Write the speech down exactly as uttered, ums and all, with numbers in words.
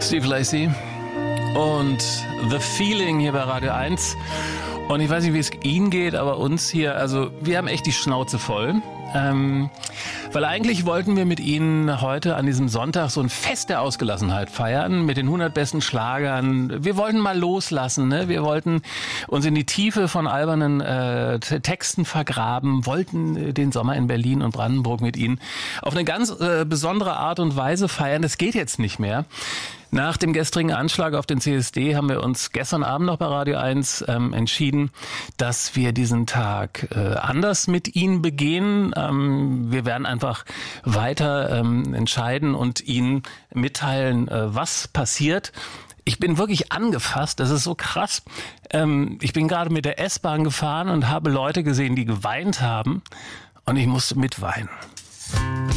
Steve Lacy und The Feeling hier bei Radio eins. Und ich weiß nicht, wie es Ihnen geht, aber uns hier, also wir haben echt die Schnauze voll. Ähm, weil eigentlich wollten wir mit Ihnen heute an diesem Sonntag so ein Fest der Ausgelassenheit feiern mit den hundert besten Schlagern. Wir wollten mal loslassen, ne? Wir wollten uns in die Tiefe von albernen äh, Texten vergraben, wollten äh, den Sommer in Berlin und Brandenburg mit Ihnen auf eine ganz äh, besondere Art und Weise feiern. Das geht jetzt nicht mehr. Nach dem gestrigen Anschlag auf den C S D haben wir uns gestern Abend noch bei Radio eins ähm, entschieden, dass wir diesen Tag äh, anders mit Ihnen begehen. Ähm, wir werden einfach weiter ähm, entscheiden und Ihnen mitteilen, äh, was passiert. Ich bin wirklich angefasst, das ist so krass. Ähm, ich bin gerade mit der S-Bahn gefahren und habe Leute gesehen, die geweint haben und ich musste mitweinen.